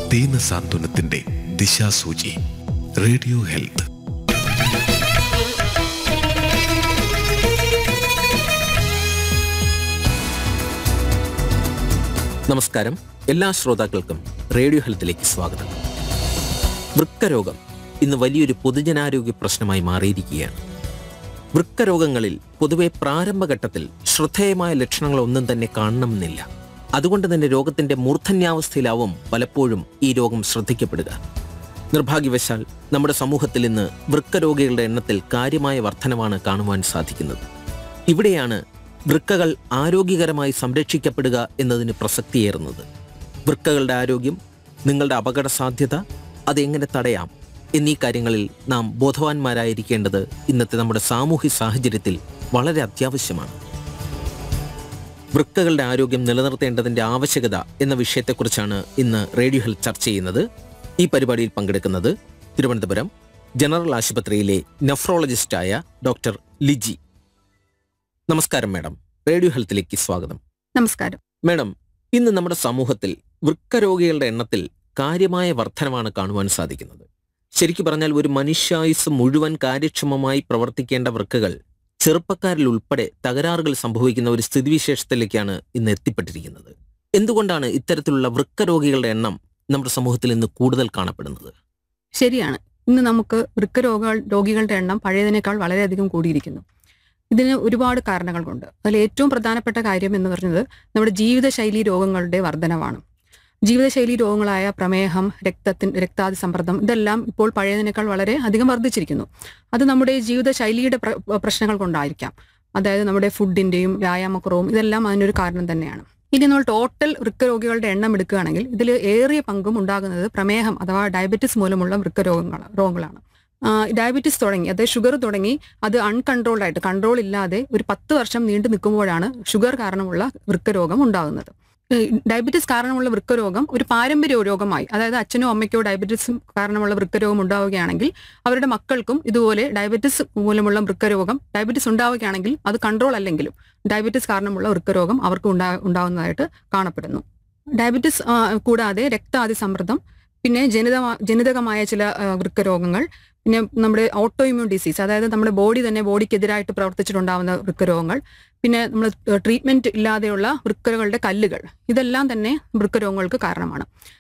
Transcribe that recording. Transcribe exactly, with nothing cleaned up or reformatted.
ദീനസാന്ത്വനത്തിന്റെ ദിശാസൂചി. Radio health. നമസ്കാരം. എല്ലാ ശ്രോതാക്കൾക്കും റേഡിയോ ഹെൽത്തിലേക്ക് സ്വാഗതം. വൃക്കരോഗം ഇന്ന് വലിയൊരു പൊതുജനാരോഗ്യ പ്രശ്നമായി മാറിയിരിക്കുകയാണ്. വൃക്കരോഗങ്ങളിൽ പൊതുവെ പ്രാരംഭഘട്ടത്തിൽ ശ്രദ്ധേയമായ ലക്ഷണങ്ങളൊന്നും തന്നെ കാണണമെന്നില്ല. അതുകൊണ്ട് തന്നെ രോഗത്തിന്റെ മൂർധന്യാവസ്ഥയിലാവും പലപ്പോഴും ഈ രോഗം ശ്രദ്ധിക്കപ്പെടുക. നിർഭാഗ്യവശാൽ നമ്മുടെ സമൂഹത്തിൽ ഇന്ന് വൃക്കരോഗികളുടെ എണ്ണത്തിൽ കാര്യമായ വർധനവാണ് കാണുവാൻ സാധിക്കുന്നത്. ഇവിടെയാണ് വൃക്കകൾ ആരോഗ്യകരമായി സംരക്ഷിക്കപ്പെടുക എന്നതിന് പ്രസക്തിയേറുന്നത്. വൃക്കകളുടെ ആരോഗ്യം, നിങ്ങളുടെ അപകട സാധ്യത, അതെങ്ങനെ തടയാം എന്നീ കാര്യങ്ങളിൽ നാം ബോധവാന്മാരായിരിക്കേണ്ടത് ഇന്നത്തെ നമ്മുടെ സാമൂഹ്യ സാഹചര്യത്തിൽ വളരെ അത്യാവശ്യമാണ്. വൃക്കകളുടെ ആരോഗ്യം നിലനിർത്തേണ്ടതിൻ്റെ ആവശ്യകത എന്ന വിഷയത്തെക്കുറിച്ചാണ് ഇന്ന് റേഡിയോ ഹെൽത്ത് ചർച്ച ചെയ്യുന്നത്. ഈ പരിപാടിയിൽ പങ്കെടുക്കുന്നത് തിരുവനന്തപുരം ജനറൽ ആശുപത്രിയിലെ നെഫ്രോളജിസ്റ്റായ ഡോക്ടർ ലിജി. നമസ്കാരം മാഡം, റേഡിയോ ഹെൽത്തിലേക്ക് സ്വാഗതം. നമസ്കാരം മാഡം, ഇന്ന് നമ്മുടെ സമൂഹത്തിൽ വൃക്കരോഗികളുടെ എണ്ണത്തിൽ കാര്യമായ വർധനമാണ് കാണുവാൻ സാധിക്കുന്നത്. ശരിക്കു പറഞ്ഞാൽ ഒരു മനുഷ്യായുസ് മുഴുവൻ കാര്യക്ഷമമായി പ്രവർത്തിക്കേണ്ട വൃക്കകൾ ചെറുപ്പക്കാരിൽ ഉൾപ്പെടെ തകരാറുകൾ സംഭവിക്കുന്ന ഒരു സ്ഥിതിവിശേഷത്തിലേക്കാണ് ഇന്ന് എത്തിപ്പെട്ടിരിക്കുന്നത്. എന്തുകൊണ്ടാണ് ഇത്തരത്തിലുള്ള വൃക്കരോഗികളുടെ എണ്ണം നമ്മുടെ സമൂഹത്തിൽ ഇന്ന് കൂടുതൽ കാണപ്പെടുന്നത്? ശരിയാണ്, ഇന്ന് നമുക്ക് വൃക്കരോഗ രോഗികളുടെ എണ്ണം പഴയതിനേക്കാൾ വളരെയധികം കൂടിയിരിക്കുന്നു. ഇതിന് ഒരുപാട് കാരണങ്ങളുണ്ട്. അതിൽ ഏറ്റവും പ്രധാനപ്പെട്ട കാര്യം എന്ന് പറയുന്നത് നമ്മുടെ ജീവിതശൈലി രോഗങ്ങളുടെ വർധനവാണ്. ജീവിതശൈലി രോഗങ്ങളായ പ്രമേഹം, രക്തത്തിൻ രക്താതി സമ്മർദ്ദം, ഇതെല്ലാം ഇപ്പോൾ പഴയതിനേക്കാൾ വളരെ അധികം വർദ്ധിച്ചിരിക്കുന്നു. അത് നമ്മുടെ ജീവിതശൈലിയുടെ പ്രശ്നങ്ങൾ കൊണ്ടായിരിക്കാം. അതായത് നമ്മുടെ ഫുഡിൻ്റെയും വ്യായാമക്കുറവും ഇതെല്ലാം അതിനൊരു കാരണം തന്നെയാണ്. ഇനി നമ്മൾ ടോട്ടൽ വൃക്കരോഗികളുടെ എണ്ണം എടുക്കുകയാണെങ്കിൽ ഇതിൽ ഏറിയ പങ്കും ഉണ്ടാകുന്നത് പ്രമേഹം അഥവാ ഡയബറ്റിസ് മൂലമുള്ള വൃക്കരോഗങ്ങൾ രോഗങ്ങളാണ്. ഡയബറ്റിസ് തുടങ്ങി, അതായത് ഷുഗർ തുടങ്ങി അത് അൺകൺട്രോൾഡ് ആയിട്ട് കൺട്രോൾ ഇല്ലാതെ ഒരു പത്ത് വർഷം നീണ്ടു നിൽക്കുമ്പോഴാണ് ഷുഗർ കാരണമുള്ള വൃക്കരോഗം ഉണ്ടാകുന്നത്. ഡയബറ്റിസ് കാരണമുള്ള വൃക്കരോഗം ഒരു പാരമ്പര്യ രോഗമായി, അതായത് അച്ഛനോ അമ്മയ്ക്കോ ഡയബറ്റിസ് കാരണമുള്ള വൃക്കരോഗം ഉണ്ടാവുകയാണെങ്കിൽ അവരുടെ മക്കൾക്കും ഇതുപോലെ ഡയബറ്റിസ് മൂലമുള്ള വൃക്കരോഗം ഡയബറ്റിസ് ഉണ്ടാവുകയാണെങ്കിൽ അത് കൺട്രോൾ അല്ലെങ്കിലും ഡയബറ്റിസ് കാരണമുള്ള വൃക്കരോഗം അവർക്ക് ഉണ്ടാ ഉണ്ടാകുന്നതായിട്ട് കാണപ്പെടുന്നു. ഡയബറ്റിസ് കൂടാതെ രക്താതി സമ്മർദ്ദം, പിന്നെ ജനിത ജനിതകമായ ചില വൃക്കരോഗങ്ങൾ, പിന്നെ നമ്മുടെ ഓട്ടോ ഇമ്മ്യൂൺ ഡിസീസ്, അതായത് നമ്മുടെ ബോഡി തന്നെ ബോഡിക്കെതിരായിട്ട് പ്രവർത്തിച്ചിട്ടുണ്ടാകുന്ന വൃക്കരോഗങ്ങൾ, പിന്നെ നമ്മൾ ട്രീറ്റ്മെന്റ് ഇല്ലാതെയുള്ള വൃക്കകളുടെ കല്ലുകൾ, ഇതെല്ലാം തന്നെ വൃക്കരോഗങ്ങൾക്ക് കാരണമാണ്.